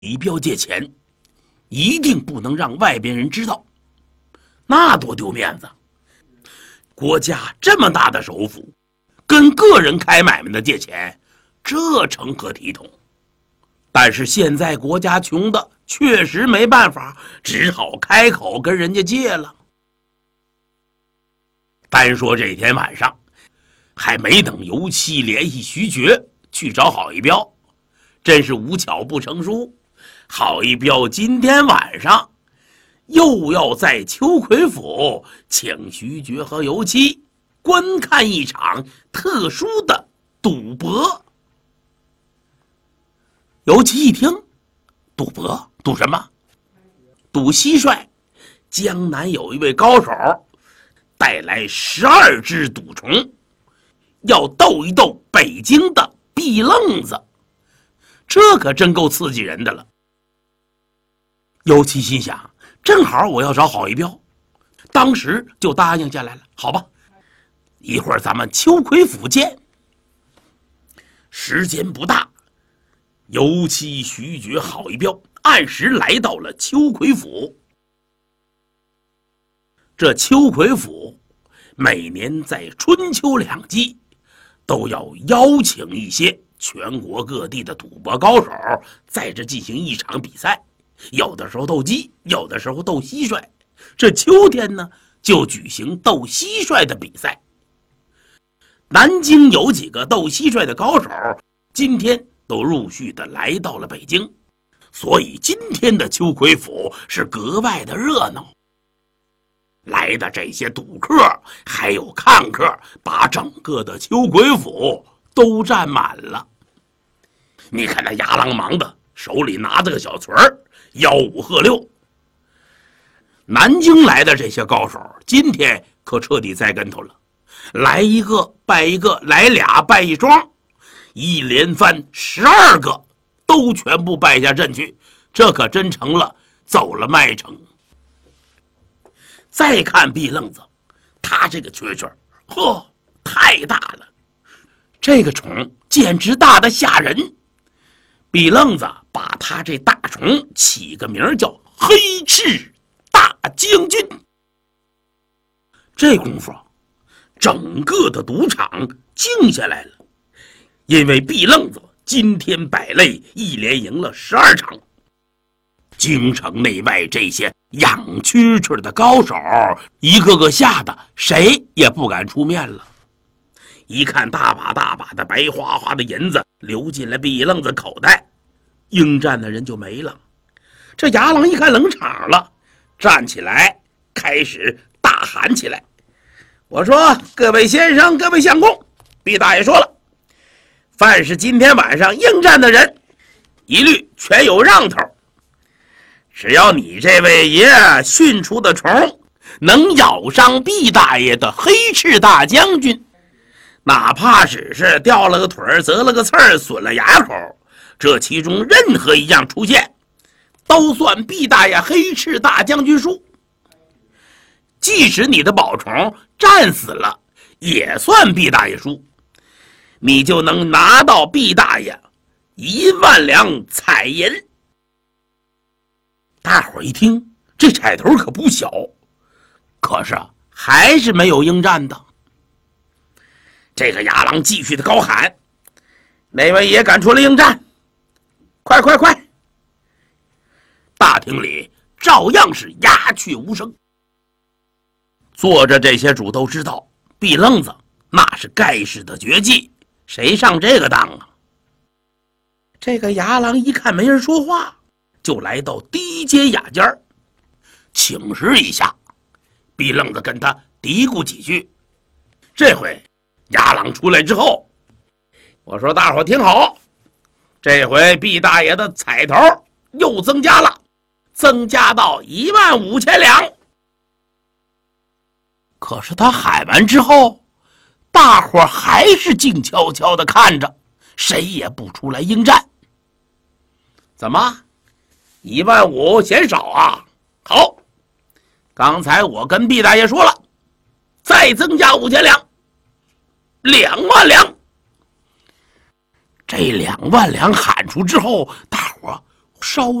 一彪借钱，一定不能让外边人知道，那多丢面子。国家这么大的首府，跟个人开买卖的借钱，这成何体统？但是现在国家穷的确实没办法，只好开口跟人家借了。单说这天晚上，还没等尤其联系徐觉去找郝一彪，真是无巧不成书。郝一彪今天晚上又要在秋葵府请徐觉和尤其观看一场特殊的赌博。尤其一听，赌博？赌什么？赌蟋蟀。江南有一位高手带来12只赌虫，要斗一斗北京的毕愣子，这可真够刺激人的了。尤其心想，正好我要找郝一彪，当时就答应下来了。好吧，一会儿咱们秋葵府见。时间不大，尤其徐觉、郝一彪按时来到了秋葵府。这秋葵府每年在春秋两季都要邀请一些全国各地的赌博高手在这进行一场比赛，有的时候斗鸡，有的时候斗蟋蟀。这秋天呢，就举行斗蟋蟀的比赛。南京有几个斗蟋蟀的高手，今天都陆续的来到了北京，所以今天的秋葵府是格外的热闹。来的这些赌客还有看客，把整个的秋葵府都占满了。你看那牙郎忙的手里拿着个小锤儿，吆五喝六。南京来的这些高手今天可彻底栽跟头了，来一个败一个，来俩败一桩，一连翻12个都全部败下阵去，这可真成了走了麦城。再看毕愣子，他这个蛐蛐，呵，太大了，这个虫简直大得吓人。毕愣子把他这大虫起个名叫黑翅大将军。这功夫整个的赌场静下来了，因为毕愣子今天摆擂一连赢了12场。京城内外这些养蛐蛐的高手一个个吓得谁也不敢出面了。一看大把大把的白花花的银子流进了毕愣子口袋，应战的人就没了。这牙郎一看冷场了，站起来开始大喊起来。我说，各位先生，各位相公，毕大爷说了，凡是今天晚上应战的人一律全有让头，只要你这位爷训出的虫能咬伤毕大爷的黑翅大将军，哪怕只是掉了个腿儿，折了个刺儿，损了牙口，这其中任何一样出现，都算毕大爷黑翅大将军输。即使你的宝虫战死了，也算毕大爷输，你就能拿到毕大爷1万两彩银。大伙儿一听，这彩头可不小，可是还是没有应战的。这个牙郎继续的高喊：“哪位也敢出来应战？快快快！”大厅里照样是鸦雀无声。坐着这些主都知道，毕愣子那是盖世的绝技，谁上这个当啊？这个牙郎一看没人说话，就来到第一间雅间请示一下。毕愣子跟他嘀咕几句。这回牙郎出来之后，我说大伙听好，这回毕大爷的彩头又增加了，增加到15000两。可是他喊完之后，大伙还是静悄悄地看着，谁也不出来应战。怎么15000嫌少啊？好，刚才我跟毕大爷说了，再增加5000两，2万两。这2万两喊出之后，大伙稍